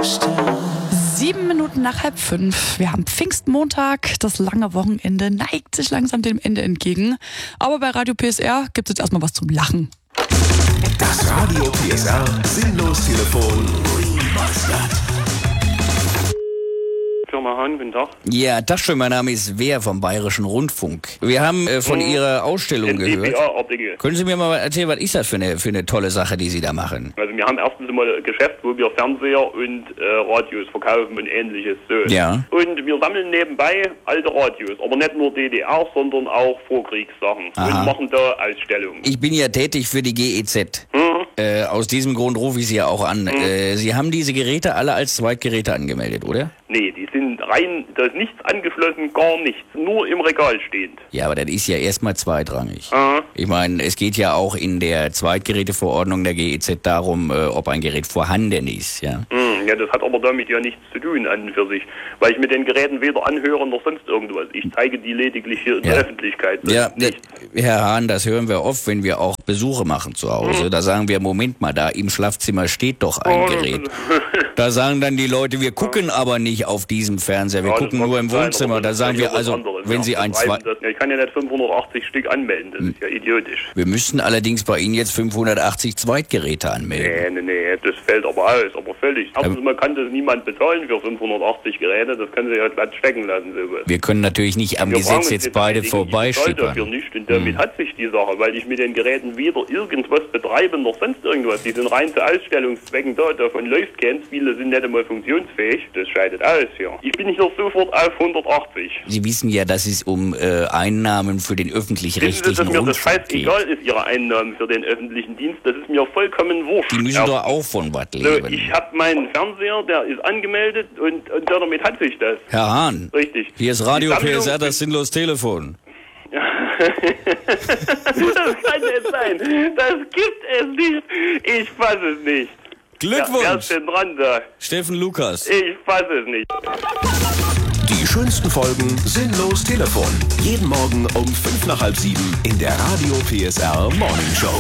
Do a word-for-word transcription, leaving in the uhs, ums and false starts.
Sieben Minuten nach halb fünf. Wir haben Pfingstmontag. Das lange Wochenende neigt sich langsam dem Ende entgegen. Aber bei Radio P S R gibt es jetzt erstmal was zum Lachen. Das Radio P S R Sinnlos-Telefon Remastered. Firma Hahn, guten Tag. Ja, Tag schön, mein Name ist Wehr vom Bayerischen Rundfunk. Wir haben äh, von Mhm. Ihrer Ausstellung D gehört. P A-Artikel. Können Sie mir mal erzählen, was ist das für eine, für eine tolle Sache, die Sie da machen? Also wir haben erstens mal ein Geschäft, wo wir Fernseher und äh, Radios verkaufen und ähnliches. So. Ja. Und wir sammeln nebenbei alte Radios, aber nicht nur D D R, sondern auch Vorkriegssachen. Aha. Und machen da Ausstellungen. Ich bin ja tätig für die G E Z. Mhm. Äh, aus diesem Grund rufe ich Sie ja auch an. Mhm. Äh, Sie haben diese Geräte alle als Zweitgeräte angemeldet, oder? Nee, die sind rein, da ist nichts angeschlossen, gar nichts. Nur im Regal stehend. Ja, aber das ist ja erstmal zweitrangig. Aha. Ich meine, es geht ja auch in der Zweitgeräteverordnung der G E Z darum, äh, ob ein Gerät vorhanden ist, ja. Hm, ja, das hat aber damit ja nichts zu tun an und für sich. Weil ich mit den Geräten weder anhöre noch sonst irgendwas. Ich zeige die lediglich hier in Ja. der Öffentlichkeit. Das Ja, ist nicht. Herr Hahn, das hören wir oft, wenn wir auch Besuche machen zu Hause. Mhm. Da sagen wir, Moment mal, da im Schlafzimmer steht doch ein Oh, Gerät. Da sagen dann die Leute, wir gucken aber nicht auf diesem Fernseher, wir Ja, das gucken mag nur im sein, Wohnzimmer. aber Da das sagen ist ja wir was also, anderes. wenn Ja, Sie ein betreiben zwei... das- ja, ich kann ja nicht fünfhundertachtzig Stück anmelden, das ist ja idiotisch. Wir müssten allerdings bei Ihnen jetzt fünfhundertachtzig Zweitgeräte anmelden. Nee, nee, nee, das fällt aber aus, aber völlig. Erstens mal kann das niemand bezahlen für fünfhundertachtzig Geräte, das können Sie ja glatt stecken lassen, sowas. Wir können natürlich nicht am Wir brauchen Gesetz uns jetzt nicht beide beteiligen. Ich bezahle dafür vorbeischippern. nicht und damit hat sich die Sache, weil ich mit den Geräten weder irgendwas betreibe noch sonst irgendwas. Die sind rein zu Ausstellungszwecken da, davon läuft keins, viele sind nicht einmal funktionsfähig. Das scheidet aus, ja. Ich bin hier sofort auf hundertachtzig. Sie wissen ja, dass es um äh, Einnahmen für den Wissen Sie, öffentlich-rechtlichen dass mir das Rundfunk geht. scheißegal ist, Ihre Einnahmen für den öffentlichen Dienst, das ist mir vollkommen wurscht. Die müssen Ja. doch auch von was So, leben. ich habe meinen Fernseher, der ist angemeldet und, und damit hat sich das. Herr Hahn, Richtig. hier ist Radio Die P S R, Sammlung- das sinnlos Telefon. Das kann nicht sein. Das gibt es nicht. Ich fasse es nicht. Glückwunsch! Ja, wer ist denn dran da? Steffen Lukas. Ich fasse es nicht. Die schönsten Folgen Sinnlos Telefon. Jeden Morgen um fünf nach halb sieben in der Radio P S R Morning Show.